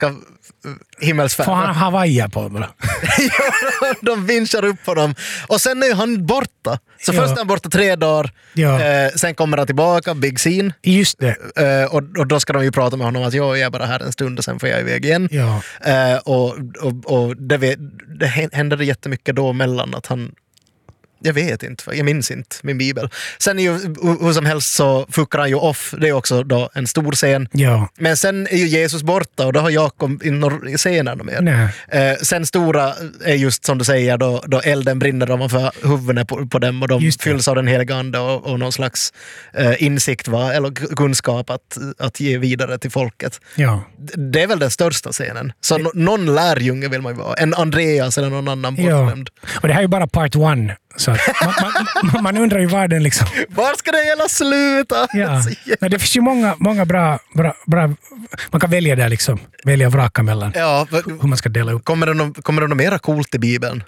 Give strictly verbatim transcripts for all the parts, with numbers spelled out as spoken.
tillbaka himmelsfärden. Får han Hawaii på bara? Ja, de vinschar upp på dem. Och sen är ju han borta. Så Ja. först är han borta tre dagar. Ja. Eh, sen kommer han tillbaka, big scene. Just det. Eh, och, och då ska de ju prata med honom att jag är bara här en stund och sen får jag iväg igen. Ja. Eh, och och, och det, vet, det händer jättemycket då mellan att han... Jag vet inte, jag minns inte min bibel. Sen är ju, hur som helst så fuckar han ju off, det är också då en stor scen. Ja. Men sen är ju Jesus borta och då har Jakob inte scenen mer. Nej. Eh, sen stora är just som du säger då, då elden brinner ovanför huvudet på, på dem och de Just det. fylls av den heliga ande och, och någon slags eh, insikt va? Eller kunskap att, att ge vidare till folket. Ja. Det är väl den största scenen. Så no, någon lärjunge vill man ju vara. En Andreas eller någon annan Ja. bortglömd. Och det här är ju bara part one. Så att man, man, man undrar ju var den liksom... Var ska det hela sluta? Ja. Nej, det finns ju många, många bra, bra, bra... Man kan välja där liksom. Välja och vraka mellan Ja, hur man ska dela upp. kommer det något, kommer det något mera coolt i Bibeln?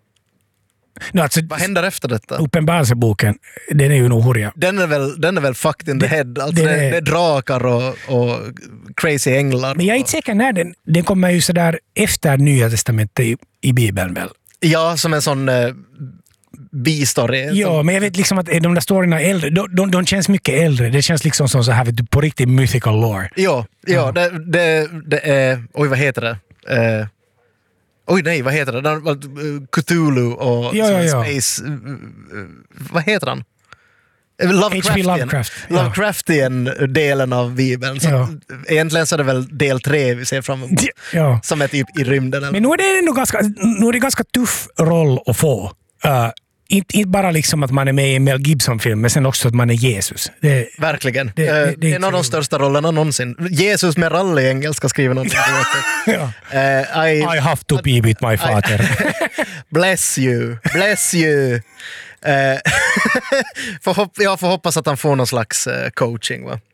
No, alltså, Vad händer efter detta? Uppenbarelseboken, den är ju nog hurja. Den är väl, den är väl fucked in the Det- head. Alltså det det, är- det är drakar och, och crazy änglar. Men jag är inte säker när den, den kommer ju sådär efter Nya testamentet i, i Bibeln väl. Ja, som en sån eh, bistory. Ja, men jag vet liksom att de där storyna är äldre. De, de, de känns mycket äldre. Det känns liksom som så här vet du, på riktigt mythical lore. Ja, ja, Ja. Det, det, det är... Oj, vad heter det? Eh, oj, nej, vad heter det? det var, eh, Cthulhu och Ja, som ja, en ja. space... eh, eh, vad heter han? Eh, Lovecraftian. Lovecraft, ja. Lovecraftian-delen av Bibeln. Så Ja. egentligen så är det väl del tre vi ser fram emot. Ja. Som är typ i rymden. Eller? Men nu är det ändå ganska, nu är det ganska tuff roll att få. Uh, inte, inte bara liksom att man är med i en Mel Gibson-film, men sen också att man är Jesus. Det, Verkligen. Det- det- Eh, det är en av de kul. största rollerna någonsin. Jesus med rally i engelska skriver någonting. ja. uh, I, I have to be with my father. bless you, bless you. Eh, får hopp, jag får hoppas att han får någon slags eh, coaching va?